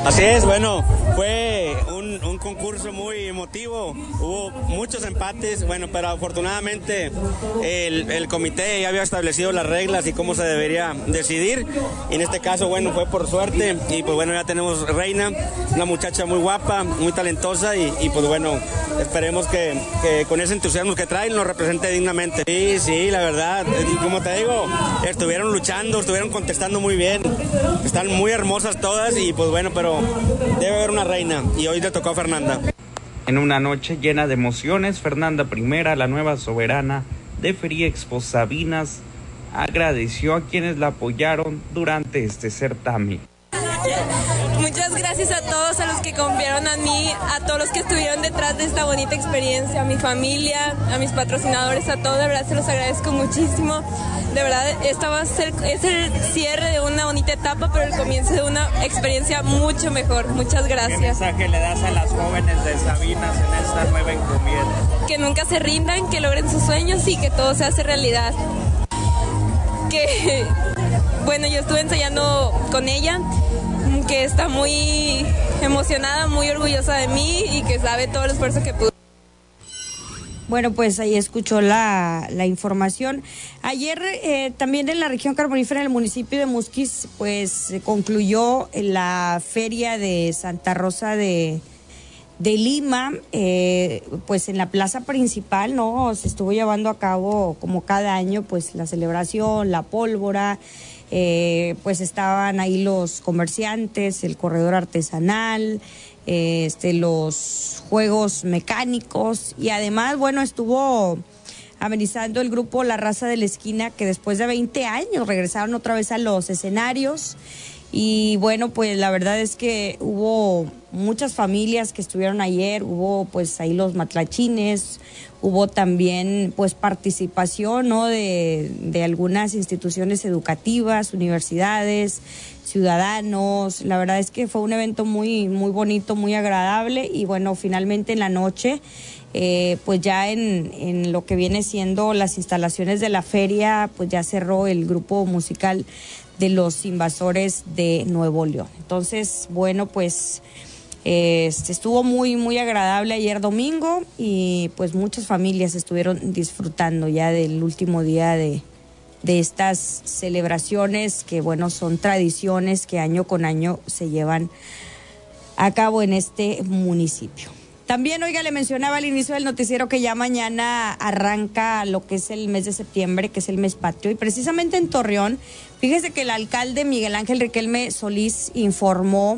Así es, bueno, fue un concurso muy emotivo, hubo muchos empates, bueno, pero afortunadamente el comité ya había establecido las reglas y cómo se debería decidir, y en este caso, bueno, fue por suerte, y pues bueno, ya tenemos reina, una muchacha muy guapa, muy talentosa, y pues bueno, esperemos que con ese entusiasmo que traen nos represente dignamente. Sí, la verdad, como te digo, estuvieron luchando, estuvieron contestando muy bien, están muy hermosas todas, y pues bueno, pero debe haber una reina, y hoy le tocó a Fernanda. En una noche llena de emociones, Fernanda I, la nueva soberana de Feriexpo Sabinas, agradeció a quienes la apoyaron durante este certamen. Muchas gracias a todos, a los que confiaron en mí, a todos los que estuvieron detrás de esta bonita experiencia, a mi familia, a mis patrocinadores, a todos, de verdad se los agradezco muchísimo. De verdad, es el cierre de una bonita etapa, pero el comienzo de una experiencia mucho mejor. Muchas gracias. ¿Qué mensaje le das a las jóvenes de Sabinas en esta nueva encomienda? Que nunca se rindan, que logren sus sueños y que todo se hace realidad. Que, bueno, yo estuve ensayando con ella, que está muy emocionada, muy orgullosa de mí y que sabe todo el esfuerzo que pudo. Bueno, pues ahí escuchó la información. Ayer también en la región carbonífera, en el municipio de Musquis, pues concluyó la feria de Santa Rosa de Lima, pues en la plaza principal, ¿no? Se estuvo llevando a cabo como cada año, pues la celebración, la pólvora, pues estaban ahí los comerciantes, el corredor artesanal, los juegos mecánicos, y además, bueno, estuvo amenizando el grupo La Raza de la Esquina, que después de 20 años regresaron otra vez a los escenarios. Y bueno, pues la verdad es que hubo muchas familias que estuvieron ayer, hubo pues ahí los matlachines, hubo también pues participación, ¿no?, de algunas instituciones educativas, universidades, ciudadanos. La verdad es que fue un evento muy, muy bonito, muy agradable, y bueno, finalmente en la noche, pues ya en lo que viene siendo las instalaciones de la feria, pues ya cerró el grupo musical de los Invasores de Nuevo León. Entonces, bueno, pues estuvo muy, muy agradable ayer domingo, y pues muchas familias estuvieron disfrutando ya del último día de estas celebraciones que, bueno, son tradiciones que año con año se llevan a cabo en este municipio. También, oiga, le mencionaba al inicio del noticiero que ya mañana arranca lo que es el mes de septiembre, que es el mes patrio, y precisamente en Torreón, fíjese que el alcalde Miguel Ángel Riquelme Solís informó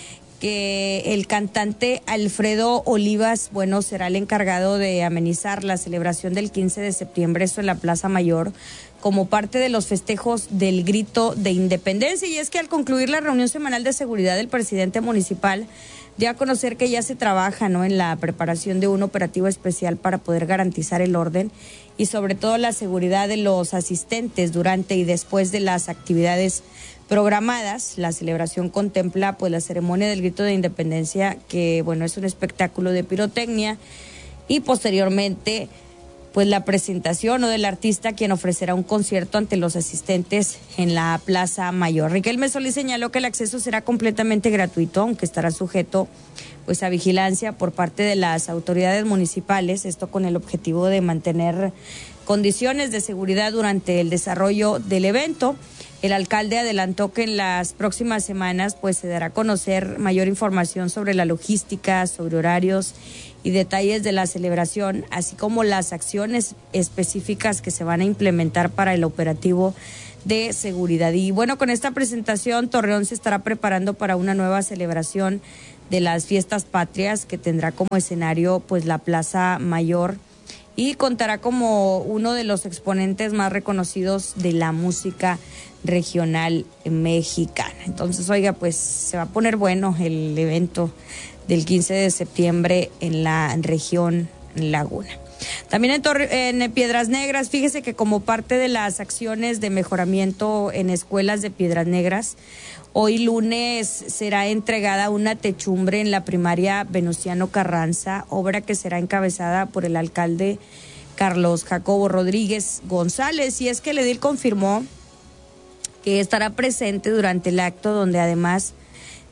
que el cantante Alfredo Olivas, bueno, será el encargado de amenizar la celebración del 15 de septiembre, esto en la Plaza Mayor, como parte de los festejos del Grito de Independencia. Y es que al concluir la reunión semanal de seguridad, el presidente municipal dio a conocer que ya se trabaja, ¿no?, en la preparación de un operativo especial para poder garantizar el orden y sobre todo la seguridad de los asistentes durante y después de las actividades programadas. La celebración contempla pues la ceremonia del Grito de Independencia, que bueno, es un espectáculo de pirotecnia, y posteriormente pues la presentación, ¿no?, del artista, quien ofrecerá un concierto ante los asistentes en la Plaza Mayor. Riquelme Solís señaló que el acceso será completamente gratuito, aunque estará sujeto pues a vigilancia por parte de las autoridades municipales, esto con el objetivo de mantener condiciones de seguridad durante el desarrollo del evento. El alcalde adelantó que en las próximas semanas pues se dará a conocer mayor información sobre la logística, sobre horarios y detalles de la celebración, así como las acciones específicas que se van a implementar para el operativo de seguridad. Y bueno, con esta presentación, Torreón se estará preparando para una nueva celebración de las fiestas patrias, que tendrá como escenario pues la Plaza Mayor, y contará como uno de los exponentes más reconocidos de la música regional mexicana. Entonces, oiga, pues se va a poner bueno el evento del 15 de septiembre en la región Laguna. También en Piedras Negras, fíjese que como parte de las acciones de mejoramiento en escuelas de Piedras Negras, hoy lunes será entregada una techumbre en la primaria Venustiano Carranza, obra que será encabezada por el alcalde Carlos Jacobo Rodríguez González. Y es que el edil confirmó que estará presente durante el acto, donde además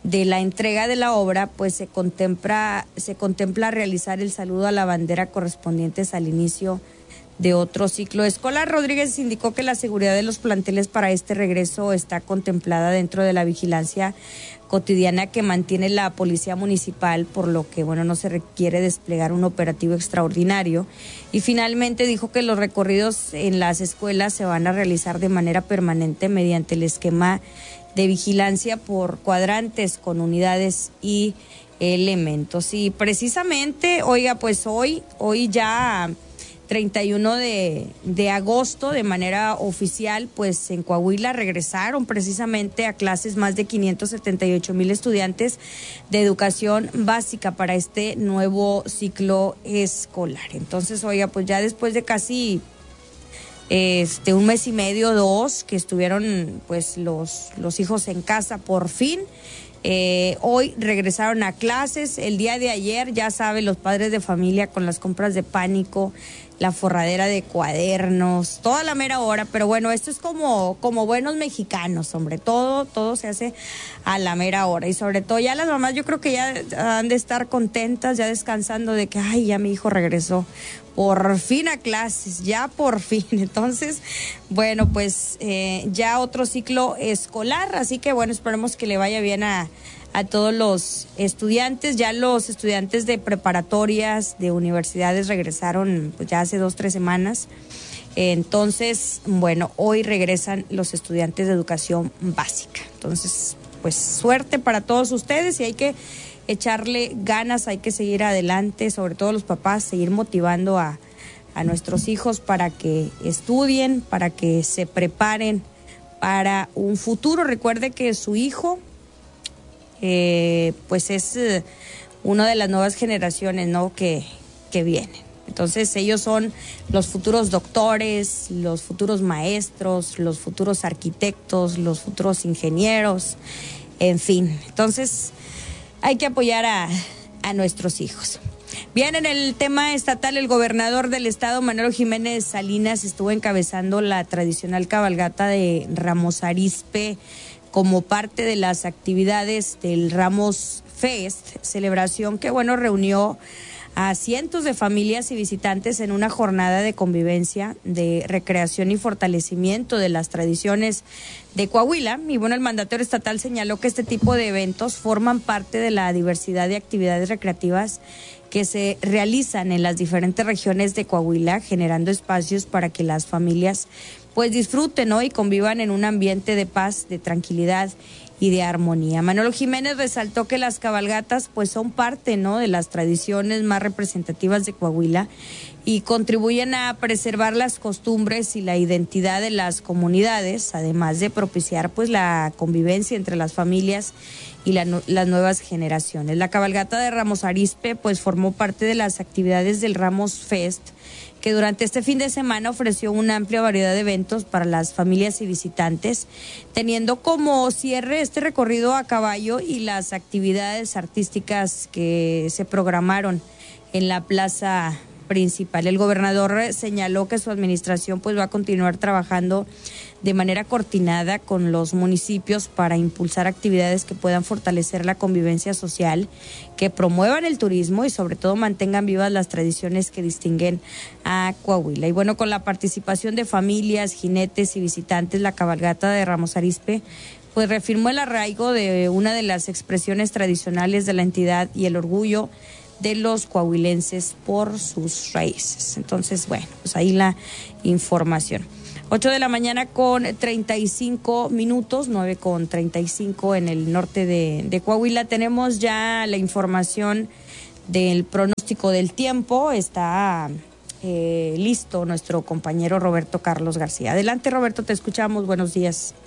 de la entrega de la obra, pues se contempla realizar el saludo a la bandera correspondientes al inicio de otro ciclo escolar. Rodríguez indicó que la seguridad de los planteles para este regreso está contemplada dentro de la vigilancia cotidiana que mantiene la Policía Municipal, por lo que, no se requiere desplegar un operativo extraordinario. Y finalmente dijo que los recorridos en las escuelas se van a realizar de manera permanente mediante el esquema de vigilancia por cuadrantes con unidades y elementos. Y precisamente, oiga, pues hoy ya 31 de agosto, de manera oficial, pues en Coahuila regresaron precisamente a clases más de 578,000 estudiantes de educación básica para este nuevo ciclo escolar. Entonces, oiga, pues ya después de casi un mes y medio, 2, que estuvieron pues los hijos en casa, por fin hoy regresaron a clases. El día de ayer, ya saben, los padres de familia con las compras de pánico, la forradera de cuadernos, toda la mera hora, pero esto es como buenos mexicanos, hombre, todo se hace a la mera hora, y sobre todo ya las mamás, yo creo que ya han de estar contentas, ya descansando de que, ay, ya mi hijo regresó por fin a clases, ya por fin. Entonces, pues ya otro ciclo escolar, así que esperemos que le vaya bien a todos los estudiantes. Ya los estudiantes de preparatorias, de universidades regresaron pues ya hace 2-3 semanas. Entonces, hoy regresan los estudiantes de educación básica. Entonces, pues suerte para todos ustedes, y hay que echarle ganas, hay que seguir adelante, sobre todo los papás, seguir motivando a nuestros hijos para que estudien, para que se preparen para un futuro. Recuerde que su hijo pues es una de las nuevas generaciones, ¿no?, que vienen. Entonces ellos son los futuros doctores, los futuros maestros, los futuros arquitectos, los futuros ingenieros, en fin. Entonces hay que apoyar a nuestros hijos. Bien, en el tema estatal, el gobernador del estado, Manolo Jiménez Salinas, estuvo encabezando la tradicional cabalgata de Ramos Arizpe como parte de las actividades del Ramos Fest, celebración que, reunió a cientos de familias y visitantes en una jornada de convivencia, de recreación y fortalecimiento de las tradiciones de Coahuila. Y el mandatario estatal señaló que este tipo de eventos forman parte de la diversidad de actividades recreativas que se realizan en las diferentes regiones de Coahuila, generando espacios para que las familias pues disfruten, ¿no?, y convivan en un ambiente de paz, de tranquilidad y de armonía. Manolo Jiménez resaltó que las cabalgatas pues son parte, ¿no?, de las tradiciones más representativas de Coahuila y contribuyen a preservar las costumbres y la identidad de las comunidades, además de propiciar pues la convivencia entre las familias y las nuevas generaciones. La cabalgata de Ramos Arizpe pues formó parte de las actividades del Ramos Fest, que durante este fin de semana ofreció una amplia variedad de eventos para las familias y visitantes, teniendo como cierre este recorrido a caballo y las actividades artísticas que se programaron en la plaza principal. El gobernador señaló que su administración pues va a continuar trabajando de manera coordinada con los municipios para impulsar actividades que puedan fortalecer la convivencia social, que promuevan el turismo y sobre todo mantengan vivas las tradiciones que distinguen a Coahuila. Y con la participación de familias, jinetes y visitantes, la cabalgata de Ramos Arizpe pues reafirmó el arraigo de una de las expresiones tradicionales de la entidad y el orgullo de los coahuilenses por sus raíces. Entonces, pues ahí la información. 8 de la mañana con 35 minutos, 9:35 en el norte de Coahuila. Tenemos ya la información del pronóstico del tiempo. Está listo nuestro compañero Roberto Carlos García. Adelante, Roberto, te escuchamos. Buenos días.